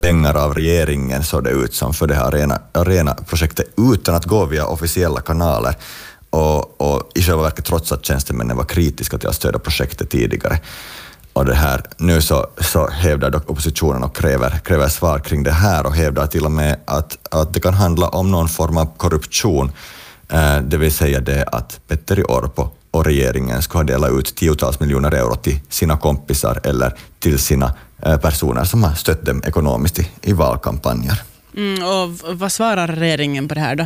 pengar av regeringen, så det ut som, för det här arena-projektet utan att gå via officiella kanaler. Och i själva verket trots att tjänstemännen var kritiska till att stödja projektet tidigare. Och det här, nu så hävdar dock oppositionen och kräver svar kring det här och hävdar till och med att det kan handla om någon form av korruption. Det vill säga det att Petteri Orpo och regeringen ska dela ut 10-tals miljoner euro till sina kompisar eller till sina personer som har stött dem ekonomiskt i valkampanjer. Och vad svarar regeringen på det här då?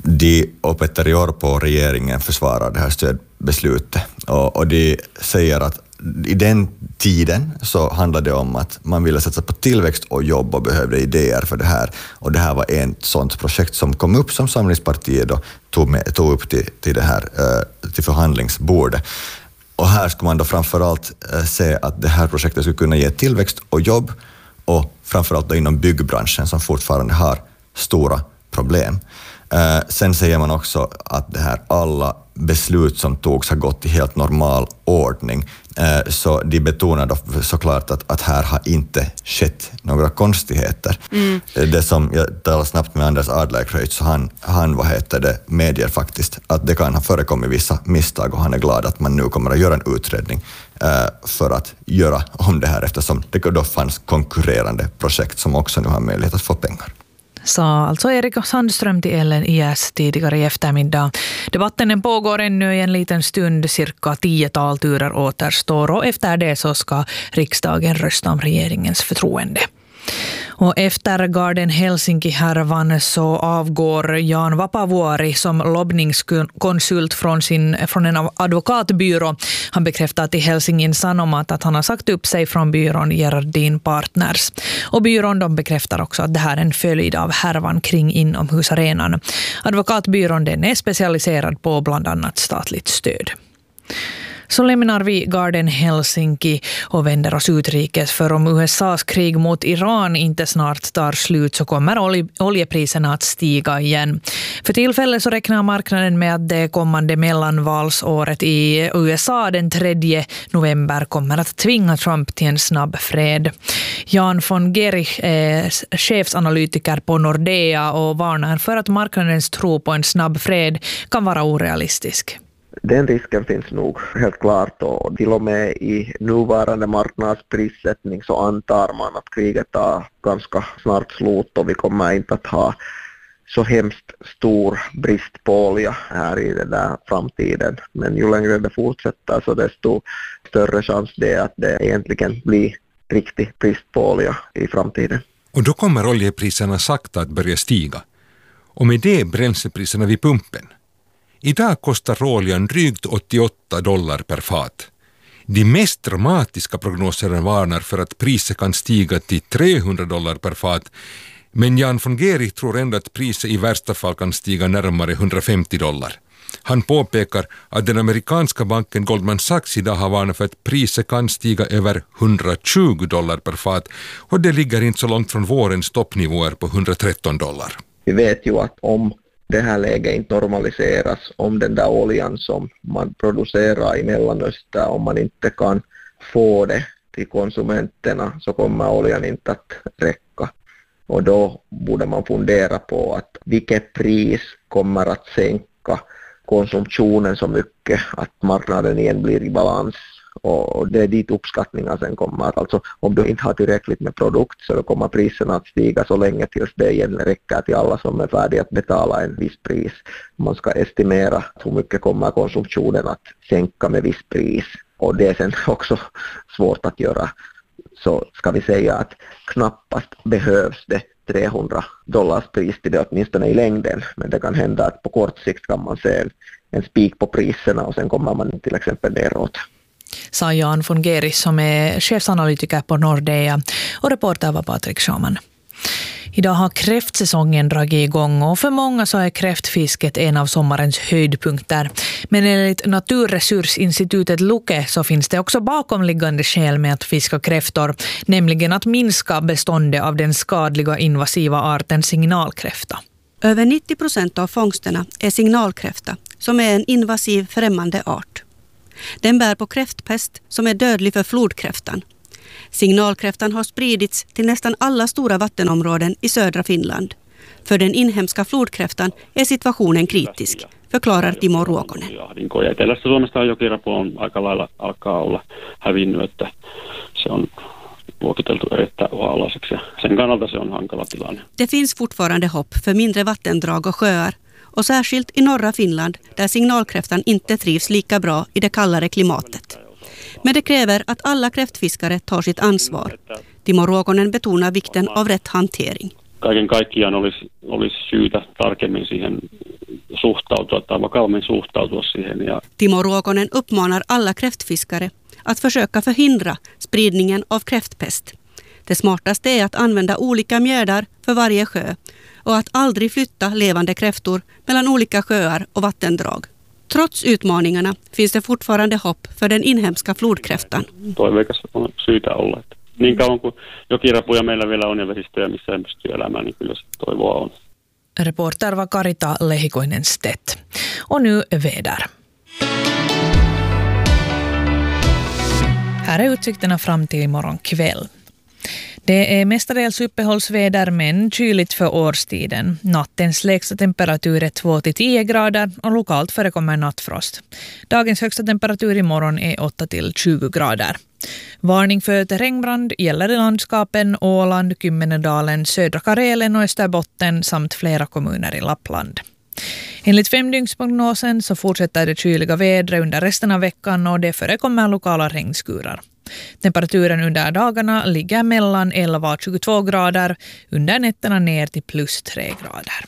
De och Petteri Orpo och regeringen försvarar det här stödbeslutet. Och de säger att i den tiden så handlade det om att man ville satsa på tillväxt och jobb och behövde idéer för det här. Och det här var ett sådant projekt som kom upp som Samlingspartiet då tog upp till det här till förhandlingsbordet. Och här ska man då framförallt se att det här projektet skulle kunna ge tillväxt och jobb och framförallt då inom byggbranschen som fortfarande har stora problem. Sen säger man också att det här alla beslut som togs har gått i helt normal ordning. Så de betonar då såklart att här har inte skett några konstigheter. Det som jag talar snabbt med Anders Adlercreutz, så han medger faktiskt att det kan ha förekommit vissa misstag och han är glad att man nu kommer att göra en utredning för att göra om det här eftersom det då fanns konkurrerande projekt som också nu har möjlighet att få pengar. Sa alltså Erik Sandström till Ellen IS tidigare i eftermiddag. Debatten pågår ännu i en liten stund, cirka 10-tal turer återstår och efter det så ska riksdagen rösta om regeringens förtroende. Och efter Garden Helsinki-härvan så avgår Jan Vapavuori som lobbningskonsult från en advokatbyrå. Han bekräftar till Helsingin Sanomat att han har sagt upp sig från byrån Gerardin Partners. Och byrån de bekräftar också att det här är en följd av härvan kring inomhusarenan. Advokatbyrån den är specialiserad på bland annat statligt stöd. Så lämnar vi Garden Helsinki och vänder oss utrikes, för om USAs krig mot Iran inte snart tar slut så kommer oljepriserna att stiga igen. För tillfället så räknar marknaden med att det kommande mellanvalsåret i USA den 3 november kommer att tvinga Trump till en snabb fred. Jan von Gerich är chefsanalytiker på Nordea och varnar för att marknadens tro på en snabb fred kan vara orealistisk. Den risken finns nog helt klart, och till och med i nuvarande marknadsprissättning så antar man att kriget tar ganska snart slut och vi kommer inte att ha så hemskt stor brist på olja här i den där framtiden. Men ju längre det fortsätter så desto större chans det är att det egentligen blir riktig brist på olja i framtiden. Och då kommer oljepriserna sakta att börja stiga. Och med det bränslepriserna vid pumpen. Idag kostar råoljan drygt $88 per fat. De mest dramatiska prognoserna varnar för att priset kan stiga till $300 per fat, men Jan von Gerich tror ändå att priset i värsta fall kan stiga närmare $150. Han påpekar att den amerikanska banken Goldman Sachs idag har varnat för att priset kan stiga över $120 per fat, och det ligger inte så långt från vårens toppnivåer på $113. Vi vet ju att om det här läget inte normaliseras, om den där oljan som man producerar i Mellanöstern, om man inte kan få det till konsumenterna så kommer oljan inte att räcka. Och då borde man fundera på att vilket pris kommer att sänka konsumtionen så mycket att marknaden igen blir i balans. Och det är dit uppskattningar sen kommer. Alltså om du inte har tillräckligt med produkt så då kommer priserna att stiga så länge tills det igen räcker till alla som är färdiga att betala en viss pris. Man ska estimera hur mycket kommer konsumtionen att sänka med viss pris. Och det är sen också svårt att göra. Så ska vi säga att knappast behövs det $300 pris till det åtminstone i längden. Men det kan hända att på kort sikt kan man se en spik på priserna och sen kommer man till exempel neråt. Sa Jan von Gerich som är chefsanalytiker på Nordea, och reporter var Patrik Schaman. Idag har kräftsäsongen dragit igång och för många så är kräftfisket en av sommarens höjdpunkter. Men enligt Naturresursinstitutet Luke så finns det också bakomliggande skäl med att fiska kräftor, nämligen att minska beståndet av den skadliga invasiva arten signalkräfta. Över 90% av fångsterna är signalkräfta, som är en invasiv främmande art. Den bär på kräftpest som är dödlig för flodkräftan. Signalkräftan har spridits till nästan alla stora vattenområden i södra Finland. För den inhemska flodkräftan är situationen kritisk, förklarar Timo Ruokonen. Etelässä Suomesta jokirapu on aika lailla alkaa olla hävinnyt, että se on luokiteltu erittäin uhanalaiseksi ja sen kannalta se on hankala tilanne. Det finns fortfarande hopp för mindre vattendrag och sjöar, och särskilt i norra Finland där signalkräftan inte trivs lika bra i det kallare klimatet. Men det kräver att alla kräftfiskare tar sitt ansvar. Timo Ruokonen betonar vikten av rätt hantering. Kaiken kaikkiaan olisi syytä tarkemmin siihen suhtautua tai vakavammin suhtautua siihen. Timo Ruokonen uppmanar alla kräftfiskare att försöka förhindra spridningen av kräftpest. Det smartaste är att använda olika mjödar för varje sjö och att aldrig flytta levande kräftor mellan olika sjöar och vattendrag. Trots utmaningarna finns det fortfarande hopp för den inhemska flodkräftan. Toiveikas on syytä olla. Niin kauan kuin jokirapuja meillä vielä on ja vesistöjä, missä ei pysty elämään, niin kyllä se toivoa on. Reporter var Karita Lehikoinen-Stedt. Och nu väder. Här är utsikterna fram till imorgon kväll. Det är mestadels uppehållsväder men kyligt för årstiden. Nattens lägsta temperatur är 2-10 grader och lokalt förekommer nattfrost. Dagens högsta temperatur imorgon är 8-20 grader. Varning för terrängbrand gäller i landskapen Åland, Kymmenedalen, södra Karelen och Österbotten samt flera kommuner i Lappland. Enligt 5-dygnsprognosen så fortsätter det kyliga vädret under resten av veckan och det förekommer lokala regnskurar. Temperaturen under dagarna ligger mellan 11 och 22 grader, under nätterna ner till plus 3 grader.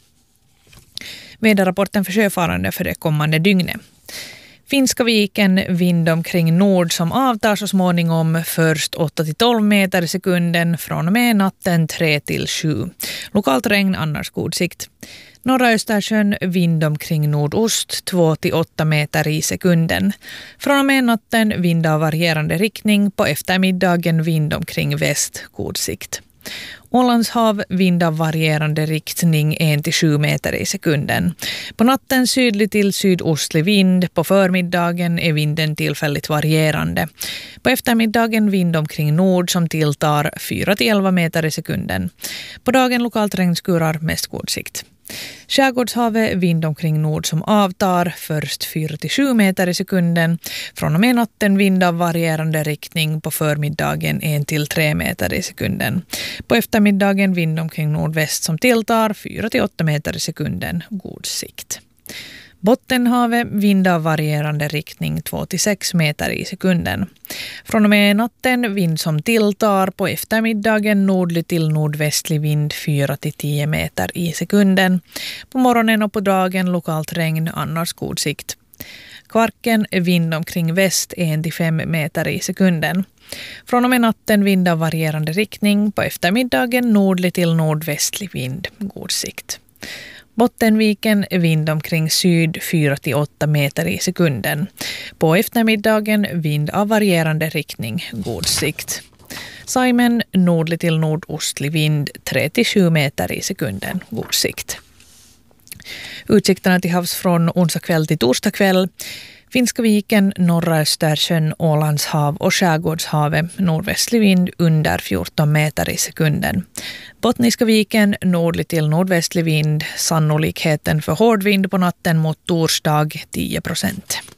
Väderrapporten för sjöfarande för det kommande dygnet. Finska viken, vind omkring nord som avtar så småningom, först 8-12 meter i sekunden, från och med natten 3-7. Lokalt regn, annars god sikt. Norra Östersjön, vind omkring nordost, 2-8 meter i sekunden. Från och med natten vind av varierande riktning, på eftermiddagen vind omkring väst, god sikt. Ålands hav, vind av varierande riktning 1-7 meter i sekunden. På natten sydlig till sydostlig vind, på förmiddagen är vinden tillfälligt varierande. På eftermiddagen vind omkring nord som tilltar 4-11 meter i sekunden. På dagen lokalt regnskurar, mest god sikt. Skärgårdshavet, vind omkring nord som avtar, först 4-7 meter i sekunden. Från och med natten vind av varierande riktning, på förmiddagen 1-3 meter i sekunden. På eftermiddagen vind omkring nordväst som tilltar, 4-8 meter i sekunden, god sikt. Bottenhavet, vind av varierande riktning 2-6 meter i sekunden. Från och med natten vind som tilltar, på eftermiddagen nordlig till nordvästlig vind 4-10 meter i sekunden. På morgonen och på dagen lokalt regn, annars god sikt. Kvarken, vind omkring väst 1-5 meter i sekunden. Från och med natten vind av varierande riktning, på eftermiddagen nordlig till nordvästlig vind, god sikt. Bottenviken, vind omkring syd 4-8 meter i sekunden. På eftermiddagen vind av varierande riktning, god sikt. Saimen, nordlig till nordostlig vind 3-7 meter i sekunden, god sikt. Utsikterna till havs från onsdag kväll till torsdag kväll. Finska viken, norra Östersjön, Ålands hav och skärgårdshavet, nordvästlig vind under 14 meter i sekunden. Bottniska viken, nordlig till nordvästlig vind, sannolikheten för hård vind på natten mot torsdag 10%.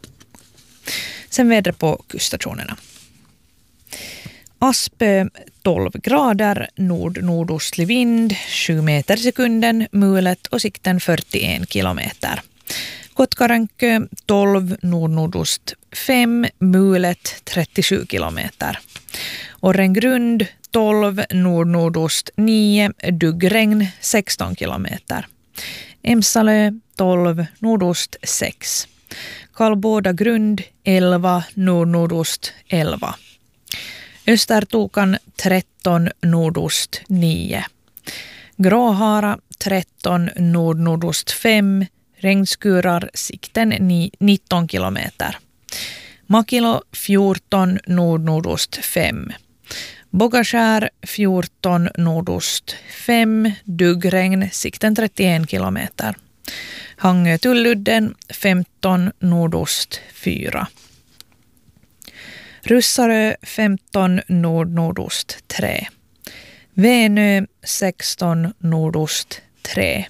Sen vädret på kuststationerna. Aspö 12 grader, nord-nordostlig vind 7 meter i sekunden, mulet och sikten 41 kilometer. Kotkarankö 12, nord-nordost 5, mulet 37 kilometer. Orrengrund 12, nord-nordost 9, duggregn 16 kilometer. Emsalö 12, nordost 6. Karlboda grund 11, nord-nordost 11. Östertokan 13, nordost 9. Gråhara 13, nord-nordost 5. Regnskurar, sikten 19 kilometer. Makilo 14, nord-nordost 5. Bogaskär 14, nordost 5. Duggregn, sikten 31 kilometer. Hangö Tulludden 15, nordost 4. Russarö 15 nord-nordost 3. Vänö 16 nordost 3.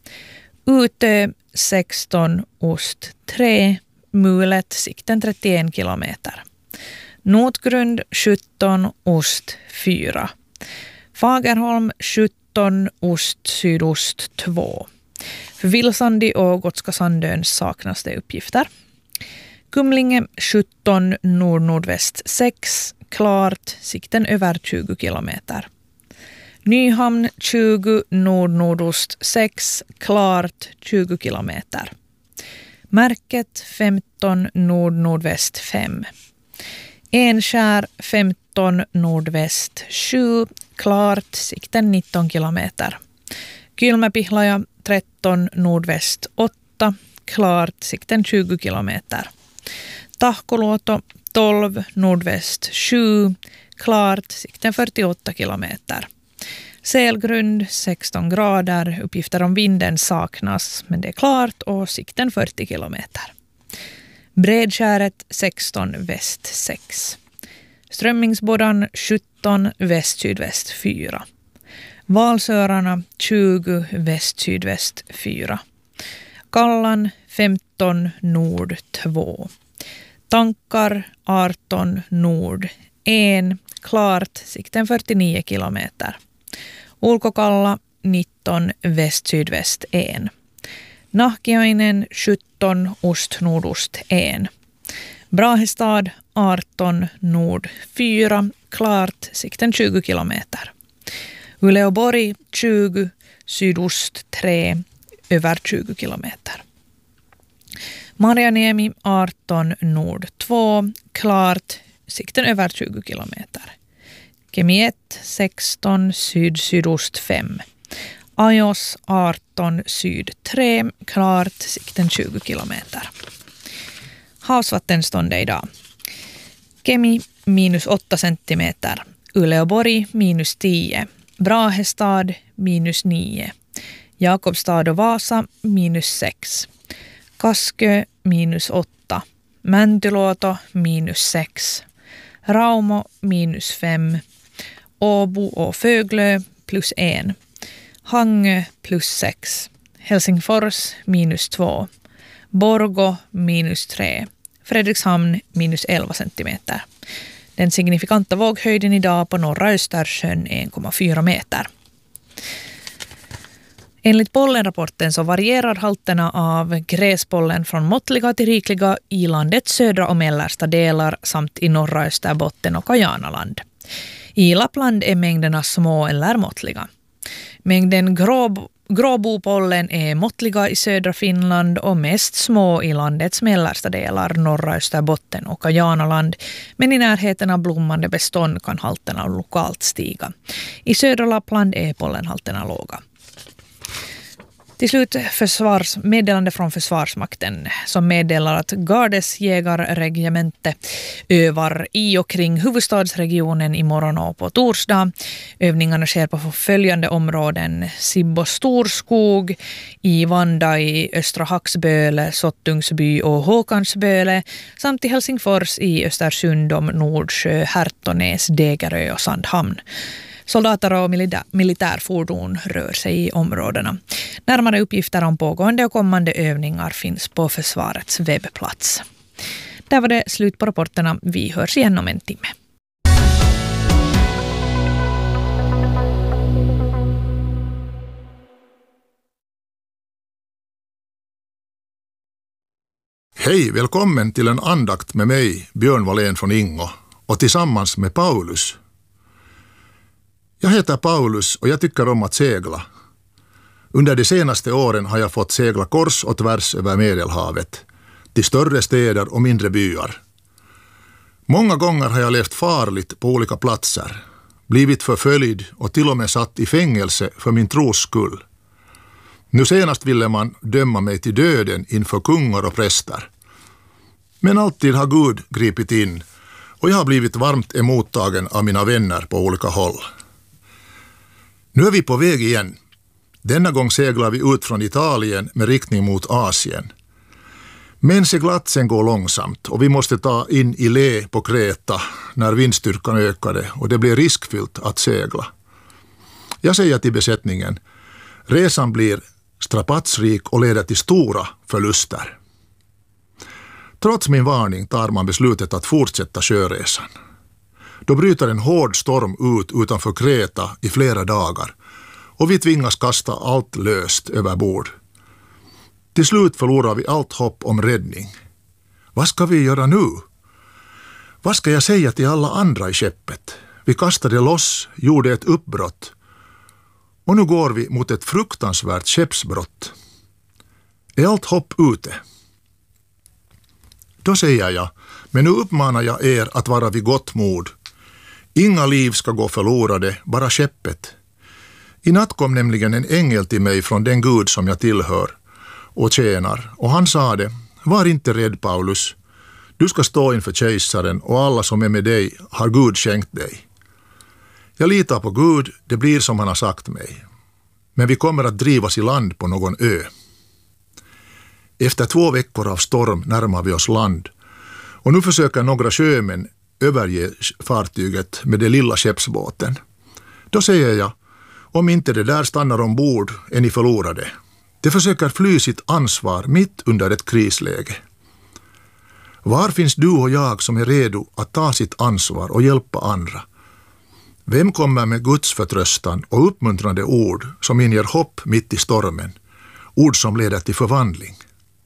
Utö 16 ost 3. Mulet sikten 31 kilometer. Notgrund 17 ost 4. Fagerholm 17 ost sydost 2. För Vilsandi och Gotska Sandön saknas det uppgifter. Kumlinge 17 nord-nordväst 6. Klart, sikten över 20 kilometer. Nyhamn 20 nord-nordost 6. Klart, 20 kilometer. Märket 15 nord-nordväst 5. Enskär 15 nordväst 7. Klart, sikten 19 kilometer. Kylmäpihlaja 13 nordväst 8. Klart, sikten 20 kilometer. Tahkoluoto 12 nordväst 7. Klart, sikten 48 kilometer. Selgrund 16 grader. Uppgifter om vinden saknas, men det är klart och sikten 40 kilometer. Bredskäret 16 väst 6. Strömmingsbodan 17 väst-sydväst 4. Valsörarna 20 väst-sydväst 4. Kallan 15 nord 2. Tankar 18 nord 1. Klart, sikten 49 kilometer. Ulkokalla 19 väst-sydväst 1. Nahkiainen 17 ost-nordost 1. Brahestad 18 nord 4. Klart, sikten 20 kilometer. Uleåborg 20 sydost 3. Över 20 kilometer. Marjaniemi 18 nord 2. Klart, sikten över 20 kilometer. Kemi 1 16 syd-sydost 5. Ajos 18 syd 3. Klart, sikten 20 kilometer. Havsvattenståndet idag. Kemi minus 8 centimeter. Uleåborg minus 10. Brahestad minus 9. Jakobstad och Vasa minus 6. Kaskö minus 8. Mäntyluoto minus 6. Raumo minus 5. Åbo och Föglö plus 1. Hangö plus 6. Helsingfors minus 2. Borgo minus 3. Fredrikshamn minus 11 centimeter. Den signifikanta våghöjden idag på norra Östersjön 1,4 meter. Enligt pollenrapporten så varierar halterna av gräspollen från måttliga till rikliga i landets södra och mellersta delar samt i norra Österbotten och Kajanaland. I Lappland är mängderna små eller måttliga. Mängden gråbopollen är måttliga i södra Finland och mest små i landets mellersta delar, norra Österbotten och Kajanaland, men i närheten av blommande bestånd kan halterna lokalt stiga. I södra Lappland är pollenhalterna låga. Till slut meddelande från Försvarsmakten som meddelar att Gardes jägarregemente övar i och kring huvudstadsregionen imorgon och på torsdag. Övningarna sker på följande områden: Sibbo Storskog, i Vanda i Östra Hacksböle, Sottungsby och Håkansböle samt i Helsingfors i Östersund om Nordsjö, Härtonäs, Degerö och Sandhamn. Soldater och militärfordon rör sig i områdena. Närmare uppgifter om pågående och kommande övningar finns på försvarets webbplats. Där var det slut på rapporterna. Vi hörs igen om en timme. Hej, välkommen till en andakt med mig, Björn Wallén från Ingo, och tillsammans med Paulus. Jag heter Paulus och jag tycker om att segla. Under de senaste åren har jag fått segla kors och tvärs över Medelhavet, till större städer och mindre byar. Många gånger har jag levt farligt på olika platser, blivit förföljd och till och med satt i fängelse för min tros skull. Nu senast ville man döma mig till döden inför kungar och präster. Men alltid har Gud gripit in och jag har blivit varmt emottagen av mina vänner på olika håll. Nu är vi på väg igen. Denna gång seglar vi ut från Italien med riktning mot Asien. Men seglatsen går långsamt och vi måste ta in i lä på Kreta när vindstyrkan ökade och det blir riskfyllt att segla. Jag säger till besättningen, resan blir strapatsrik och leder till stora förluster. Trots min varning tar man beslutet att fortsätta sjöresan. Då bryter en hård storm ut utanför Kreta i flera dagar och vi tvingas kasta allt löst över bord. Till slut förlorar vi allt hopp om räddning. Vad ska vi göra nu? Vad ska jag säga till alla andra i skeppet? Vi kastade loss, gjorde ett uppbrott. Och nu går vi mot ett fruktansvärt skeppsbrott. Är allt hopp ute? Då säger jag, men nu uppmanar jag er att vara vid gott mod. Inga liv ska gå förlorade, bara skeppet. I natt kom nämligen en ängel till mig från den Gud som jag tillhör och tjänar, och han sade, var inte rädd Paulus, du ska stå inför kejsaren och alla som är med dig har Gud skänkt dig. Jag litar på Gud, det blir som han har sagt mig. Men vi kommer att drivas i land på någon ö. Efter 2 veckor av storm närmar vi oss land och nu försöker några sjömän överge fartyget med den lilla skeppsbåten. Då säger jag, om inte det där stannar ombord är ni förlorade. De försöker fly sitt ansvar mitt under ett krisläge. Var finns du och jag som är redo att ta sitt ansvar och hjälpa andra? Vem kommer med Guds förtröstan och uppmuntrande ord som inger hopp mitt i stormen? Ord som leder till förvandling.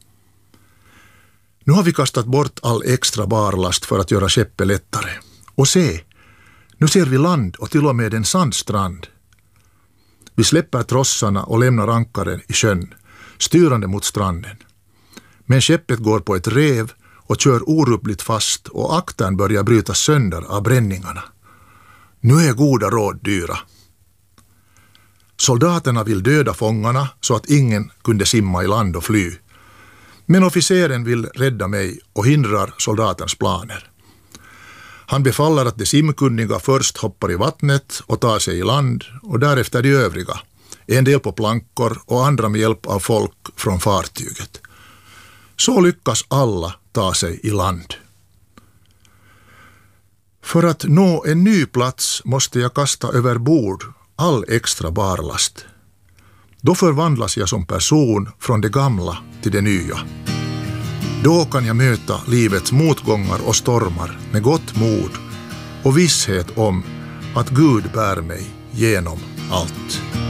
Nu har vi kastat bort all extra barlast för att göra skeppet lättare. Och se, nu ser vi land och till och med en sandstrand. Vi släpper trossarna och lämnar ankaren i sjön, styrande mot stranden. Men skeppet går på ett rev och kör orubbligt fast och aktern börjar brytas sönder av bränningarna. Nu är goda råd dyra. Soldaterna vill döda fångarna så att ingen kunde simma i land och fly. Men officeren vill rädda mig och hindrar soldatens planer. Han befaller att de simkunniga först hoppar i vattnet och tar sig i land och därefter de övriga, en del på plankor och andra med hjälp av folk från fartyget. Så lyckas alla ta sig i land. För att nå en ny plats måste jag kasta över bord all extra barlast. Då förvandlas jag som person från det gamla till det nya. Då kan jag möta livets motgångar och stormar med gott mod och visshet om att Gud bär mig genom allt.